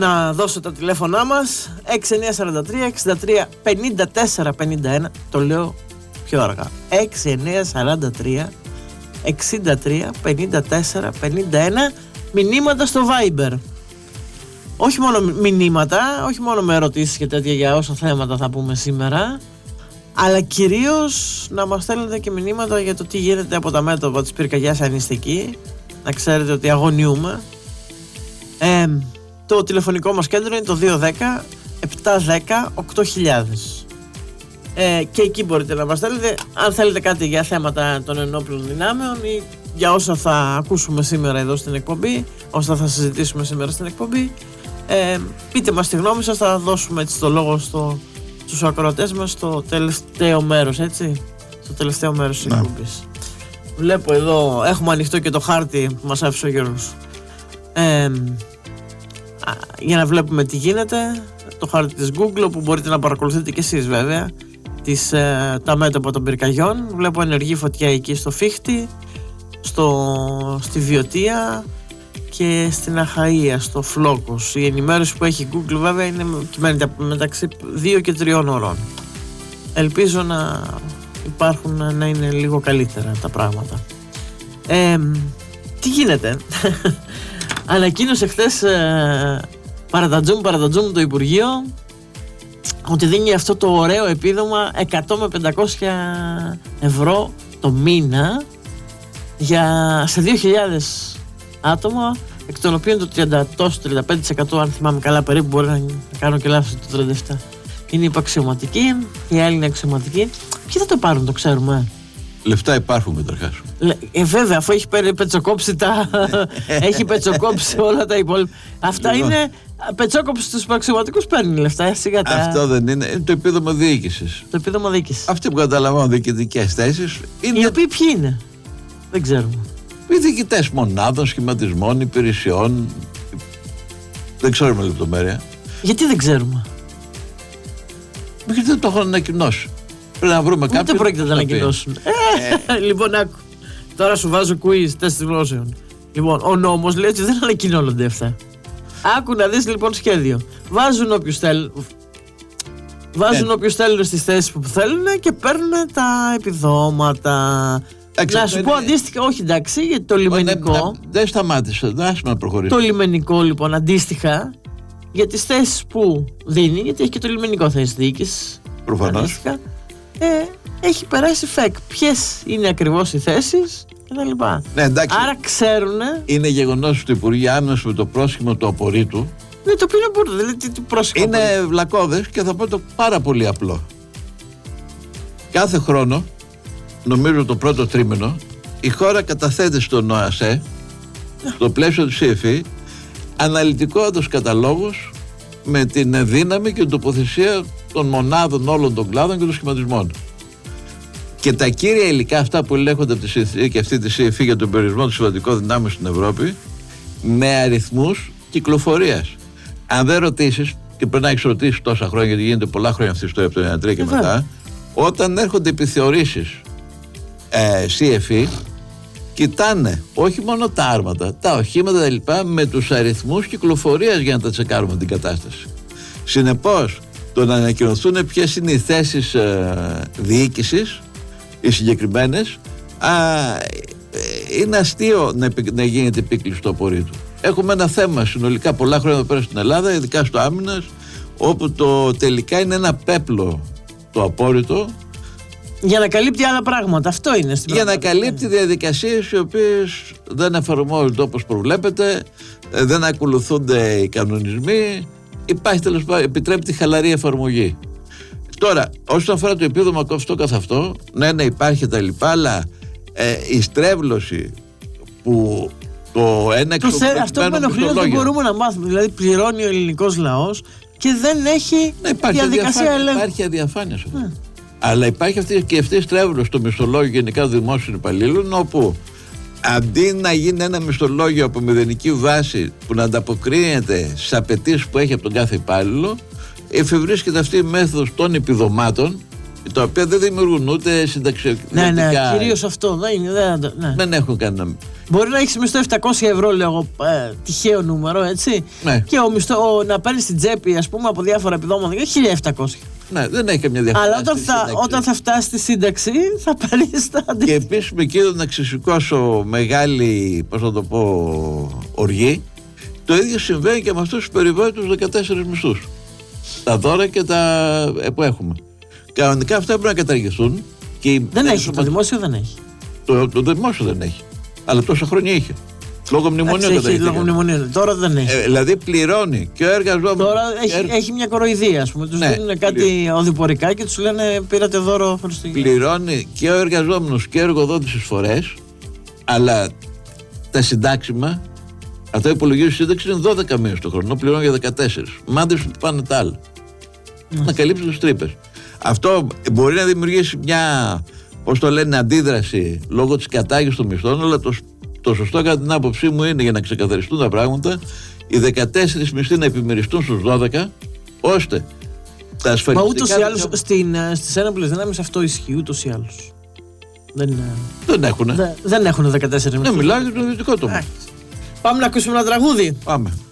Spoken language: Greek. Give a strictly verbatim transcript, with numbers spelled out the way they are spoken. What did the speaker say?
να δώσω τα τηλέφωνά μας. Έξι εννιά τέσσερα τρία εξήντα τρία πενήντα τέσσερα πενήντα ένα. Το λέω πιο αργά. Έξι εννιά τέσσερα τρία εξήντα τρία πενήντα τέσσερα πενήντα ένα. Μηνύματα στο Viber. Όχι μόνο μηνύματα, όχι μόνο με ερωτήσεις και τέτοια για όσα θέματα θα πούμε σήμερα, αλλά κυρίως να μας στέλνετε και μηνύματα για το τι γίνεται από τα μέτωπα της πυρκαγιάς, αν είστε εκεί. Να ξέρετε ότι αγωνιούμε. ε, Το τηλεφωνικό μας κέντρο είναι το δύο ένα μηδέν επτά ένα μηδέν οκτώ χιλιάδες. ε, Και εκεί μπορείτε να μας στέλνετε αν θέλετε κάτι για θέματα των ενόπλων δυνάμεων ή για όσα θα ακούσουμε σήμερα εδώ στην εκπομπή, όσα θα συζητήσουμε σήμερα στην εκπομπή. ε, Πείτε μας τη γνώμη σας, θα δώσουμε έτσι το λόγο στο, στους ακροατές μας στο τελευταίο μέρος, έτσι, στο τελευταίο μέρος της εκπομπής. Βλέπω εδώ, έχουμε ανοιχτό και το χάρτη που μας άφησε ο Γιώργος, ε, για να βλέπουμε τι γίνεται. Το χάρτη της Google, που μπορείτε να παρακολουθείτε και εσείς βέβαια τις, ε, τα μέτωπα των πυρκαγιών. Βλέπω ενεργή φωτιά εκεί στο Φίχτη, στο, στη Βιωτία και στην Αχαΐα, στο Φλόκος. Η ενημέρωση που έχει Google βέβαια είναι κυμαίνεται μεταξύ δύο και τριών ώρων. Ελπίζω να υπάρχουν, να είναι λίγο καλύτερα τα πράγματα. ε, Τι γίνεται? Ανακοίνωσε χθες ε, παρατατζούμ παρατατζούμ το Υπουργείο ότι δίνει αυτό το ωραίο επίδομα εκατό με πεντακόσια ευρώ το μήνα για, σε δύο χιλιάδες άτομα, εκ των οποίων το τριάντα τριάντα πέντε τοις εκατό, αν θυμάμαι καλά περίπου, μπορεί να κάνω και λάθος, το τριάντα επτά τοις εκατό είναι υπαξιωματικοί, οι άλλοι είναι αξιωματικοί. Ποιοι θα το πάρουν, το ξέρουμε? Λεφτά υπάρχουν καταρχάς. Ε, βέβαια, αφού έχει πετσοκόψει τα. έχει πετσοκόψει όλα τα υπόλοιπα. Αυτά λοιπόν, είναι. Πετσόκοψη στους αξιωματικούς παίρνει λεφτά. Σιγά τα... Αυτό δεν είναι. Είναι το επίδομα διοίκησης. Το επίδομα διοίκησης. Αυτοί που καταλαμβάνουν διοικητικές θέσεις είναι. Οι οποίοι ποιοι είναι? Δεν ξέρουμε. Οι διοικητές μονάδων, σχηματισμών, υπηρεσιών. Δεν ξέρουμε λεπτομέρεια. Γιατί δεν ξέρουμε? Γιατί δεν το έχουν ανακοινώσει. Πρέπει να βρούμε κάποιον. Ούτε πρόκειται να τα ανακοινώσουν. Ε, λοιπόν, άκου. Τώρα σου βάζω quiz, τεστ γνώσεων. Λοιπόν, ο νόμος λέει ότι δεν ανακοινώνονται αυτά. Άκου να δεις λοιπόν σχέδιο. Βάζουν όποιους θέλουν. Βάζουν ναι. όποιους θέλουν στις θέσεις που θέλουν και παίρνουν τα επιδόματα. Άξε, να σου είναι... πω αντίστοιχα, όχι εντάξει, γιατί το λιμενικό. Δεν δε, δε σταμάτησε, δεν να προχωρήσει. Το λιμενικό λοιπόν αντίστοιχα για τις θέσεις που δίνει, γιατί έχει και το λιμενικό θέση διοίκησης. Προφανώς. Ε, έχει περάσει φεκ. Ποιες είναι ακριβώς οι θέσεις κτλ. Ναι, εντάξει. Άρα ξέρουν. Είναι γεγονός του Υπουργείου Άμυνας με το πρόσχημα του απορρίτου. Ναι, το οποίο είναι μπορείτε, δηλαδή τι, τι πρόσχημα. Είναι απορρίτου. Βλακώδες και θα πω το πάρα πολύ απλό. Κάθε χρόνο, νομίζω το πρώτο τρίμηνο, η χώρα καταθέτει στον ΟΑΣΕ, στο πλαίσιο του σι εφ ι, αναλυτικότατους καταλόγους με την δύναμη και την τοποθεσία των μονάδων όλων των κλάδων και των σχηματισμών. Και τα κύρια υλικά αυτά που ελέγχονται από τη συνθήκη αυτή τη σι εφ ι για τον περιορισμό των συμβατικών δυνάμεων στην Ευρώπη, με αριθμούς κυκλοφορίας. Αν δεν ρωτήσεις, και πρέπει να έχεις ρωτήσει τόσα χρόνια, γιατί γίνεται πολλά χρόνια αυτή η ιστορία από το ενενήντα τρία και μετά, όταν έρχονται επιθεωρήσεις ε, σι εφ ι, κοιτάνε όχι μόνο τα άρματα, τα οχήματα τα λοιπά, με τους αριθμούς κυκλοφορίας για να τα τσεκάρουμε την κατάσταση. Συνεπώς, το να ανακοινωθούν ποιες είναι οι θέσεις ε, διοίκησης, οι συγκεκριμένες, α, είναι αστείο να, να γίνεται επίκληση του απορρίτου. Έχουμε ένα θέμα συνολικά πολλά χρόνια εδώ πέρα στην Ελλάδα, ειδικά στο άμυνας, όπου το τελικά είναι ένα πέπλο το απόρριτο. Για να καλύπτει άλλα πράγματα, αυτό είναι στην Για να καλύπτει διαδικασίες οι οποίες δεν εφαρμόζονται όπως προβλέπεται, δεν ακολουθούνται οι κανονισμοί, υπάρχει τέλος πάντων, επιτρέπεται χαλαρή εφαρμογή. Τώρα, όσον αφορά το επίδομα αυτό καθ' αυτό, ναι, ναι, υπάρχει τα λοιπά, αλλά ε, η στρέβλωση που το ένα εξοπλισμένο. Αυτό που με ενοχλεί δεν μπορούμε να μάθουμε. Δηλαδή, πληρώνει ο ελληνικός λαός και δεν έχει ναι, υπάρχει διαδικασία ελέγχου. Υπάρχει αδιαφάνεια σε αυτό. Ναι. Αλλά υπάρχει αυτή, και αυτή η στρέβλωση στο μισθολόγιο γενικά δημόσιων υπαλλήλων, όπου αντί να γίνει ένα μισθολόγιο από μηδενική βάση που να ανταποκρίνεται στις απαιτήσεις που έχει από τον κάθε υπάλληλο, εφευρίσκεται αυτή η μέθοδος των επιδομάτων, τα οποία δεν δημιουργούν ούτε συνταξιωτικά. Ναι, ναι, κυρίως αυτό. Δεν, είναι, δεν, ναι. δεν έχουν κανένα. Μπορεί να έχει μισθό επτακόσια ευρώ, λέω εγώ, ε, τυχαίο νούμερο, έτσι. Ναι. Και ο μισθό, ο, να παίρνει στην τσέπη, ας πούμε, από διάφορα επιδόματα για χίλια επτακόσια. Ναι, δεν έχει καμιά διαφορά. Αλλά όταν θα, όταν θα φτάσει στη σύνταξη, θα πάρει τα αντίστοιχα. Και επίσης με κύριο να ξεσηκώσω μεγάλη, πώς να το πω, οργή. Το ίδιο συμβαίνει και με αυτούς τους περιβόητους δεκατέσσερις μισθούς. Τα δώρα και τα ε, που έχουμε. Κανονικά αυτά πρέπει να καταργηθούν. Και δεν έχει, το δημόσιο δεν έχει. Το, το, το δημόσιο δεν έχει. Αλλά τόσα χρόνια είχε. Λόγω μνημονίων καταργήθηκε. Λόγω μνημονίων. Τώρα δεν έχει. Ε, δηλαδή πληρώνει και ο εργαζόμενος. Τώρα έχει, έρ... έχει μια κοροϊδία, ας πούμε. Τους ναι, δίνουν κάτι πληρ... οδηπορικά και τους λένε πήρατε δώρο Χριστούγεννα. Πληρώνει και ο εργαζόμενος και ο εργοδότης εισφορές, αλλά τα συντάξιμα, αυτό υπολογίζει σύνταξη είναι δώδεκα μήνες το χρόνο, πληρώνει για δεκατέσσερα. Μάντες που πάνε τα άλλα. Mm. Να καλύψει τις τρύπες. Αυτό μπορεί να δημιουργήσει μια, πώς το λένε, αντίδραση λόγω της κατάργησης των μισθών, αλλά το, το σωστό κατά την άποψή μου είναι, για να ξεκαθαριστούν τα πράγματα, οι δεκατέσσερις μισθοί να επιμεριστούν στους δώδεκα, ώστε τα ασφαλιστικά... Μα ούτως ή άλλως στις ένοπλες δυνάμεις αυτό ισχύει, ούτως ή άλλως. Δεν, δεν έχουν. Δε, δεν έχουν δεκατέσσερις μισθούς. Ναι, μιλάω για το δυτικό τομέα. Πάμε να ακούσουμε ένα τραγούδι. Πάμε.